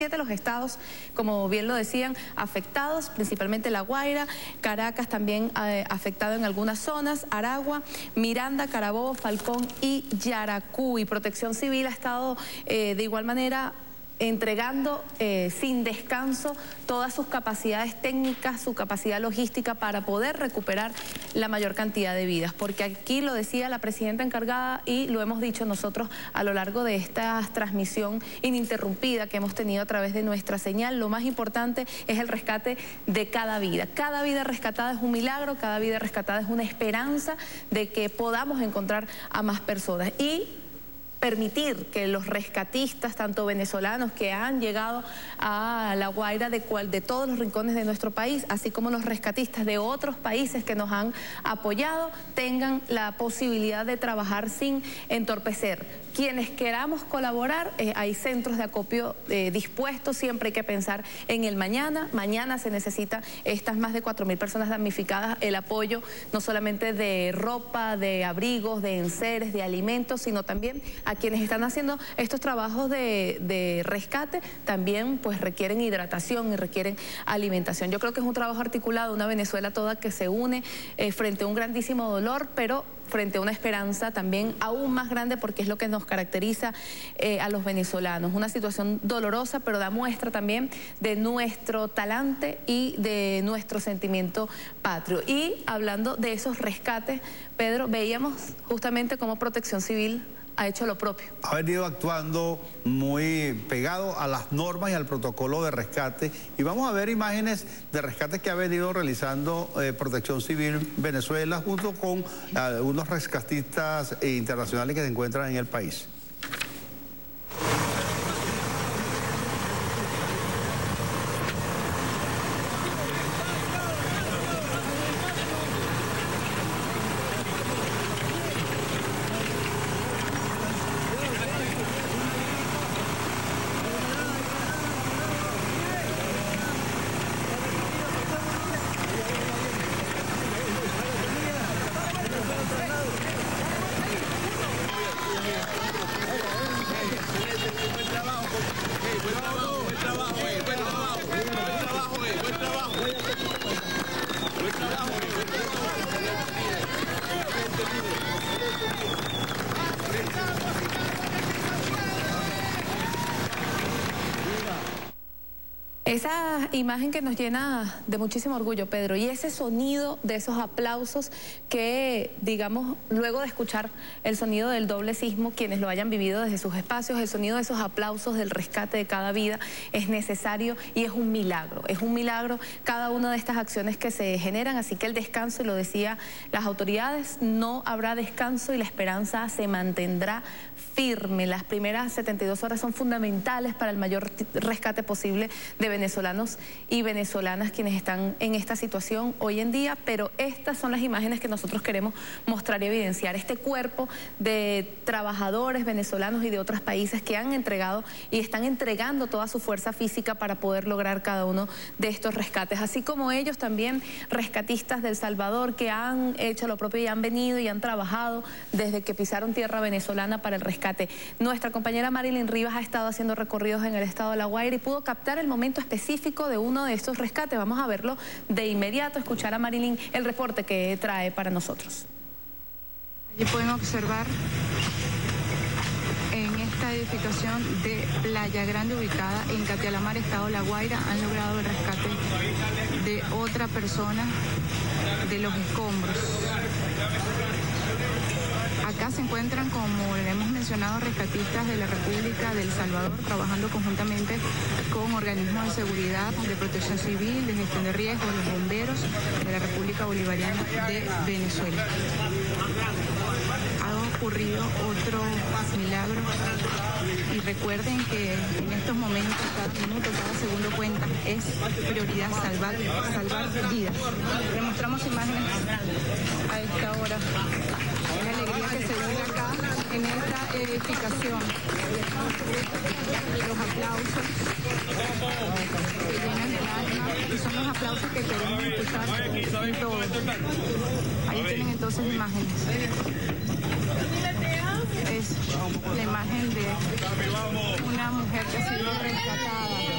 7 los estados, como bien lo decían, afectados, principalmente La Guaira, Caracas también afectado en algunas zonas, Aragua, Miranda, Carabobo, Falcón y Yaracuy. Protección Civil ha estado de igual manera entregando sin descanso todas sus capacidades técnicas, su capacidad logística para poder recuperar la mayor cantidad de vidas. Porque aquí lo decía la presidenta encargada y lo hemos dicho nosotros a lo largo de esta transmisión ininterrumpida que hemos tenido a través de nuestra señal, lo más importante es el rescate de cada vida. Cada vida rescatada es un milagro, cada vida rescatada es una esperanza de que podamos encontrar a más personas. Y permitir que los rescatistas, tanto venezolanos que han llegado a La Guaira de todos los rincones de nuestro país, así como los rescatistas de otros países que nos han apoyado, tengan la posibilidad de trabajar sin entorpecer. Quienes queramos colaborar, hay centros de acopio dispuestos, siempre hay que pensar en el mañana. Mañana se necesita estas más de 4.000 personas damnificadas, el apoyo no solamente de ropa, de abrigos, de enseres, de alimentos, sino también a quienes están haciendo estos trabajos de rescate, también pues requieren hidratación y requieren alimentación. Yo creo que es un trabajo articulado, una Venezuela toda que se une frente a un grandísimo dolor, pero frente a una esperanza también aún más grande, porque es lo que nos caracteriza a los venezolanos. Una situación dolorosa, pero da muestra también de nuestro talante y de nuestro sentimiento patrio. Y hablando de esos rescates, Pedro, veíamos justamente cómo Protección Civil ha hecho lo propio. Ha venido actuando muy pegado a las normas y al protocolo de rescate, y vamos a ver imágenes de rescates que ha venido realizando Protección Civil Venezuela junto con algunos rescatistas internacionales que se encuentran en el país. Esa imagen que nos llena de muchísimo orgullo, Pedro, y ese sonido de esos aplausos que, digamos, luego de escuchar el sonido del doble sismo, quienes lo hayan vivido desde sus espacios, el sonido de esos aplausos del rescate de cada vida es necesario y es un milagro cada una de estas acciones que se generan, así que el descanso, y lo decía las autoridades, no habrá descanso y la esperanza se mantendrá firme. Las primeras 72 horas son fundamentales para el mayor rescate posible de venezolanos y venezolanas quienes están en esta situación hoy en día, pero estas son las imágenes que nosotros queremos mostrar y evidenciar, este cuerpo de trabajadores venezolanos y de otros países que han entregado y están entregando toda su fuerza física para poder lograr cada uno de estos rescates, así como ellos también, rescatistas del Salvador, que han hecho lo propio y han venido y han trabajado desde que pisaron tierra venezolana para el rescate. Nuestra compañera Marilyn Rivas ha estado haciendo recorridos en el estado de La Guaira y pudo captar el momento específico de uno de estos rescates. Vamos a verlo de inmediato, escuchar a Marilyn el reporte que trae para nosotros. Allí pueden observar en esta edificación de Playa Grande ubicada en Catialamar, estado La Guaira, han logrado el rescate de otra persona de los escombros. Acá se encuentran, como le hemos mencionado, rescatistas de la República del Salvador, trabajando conjuntamente con organismos de seguridad, de protección civil, de gestión de riesgos, los bomberos de la República Bolivariana de Venezuela. Ha ocurrido otro milagro y recuerden que en estos momentos, cada minuto, cada segundo cuenta, es prioridad salvar vidas. Le mostramos imágenes a esta hora. Es la alegría que se vive acá en esta edificación. Los aplausos que llenan el alma y son los aplausos que queremos escuchar en todos. Ahí tienen entonces imágenes. Es la imagen de una mujer que ha sido rescatada.